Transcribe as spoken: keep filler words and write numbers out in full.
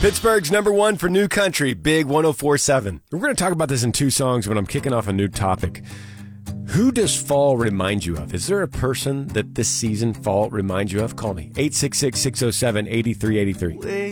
Pittsburgh's number one for new country, Big one oh four point seven. We're going to talk about this in two songs, but I'm kicking off a new topic. Who does fall remind you of? Is there a person that this season fall reminds you of? Call me, eight six six, six oh seven, eight three eight three.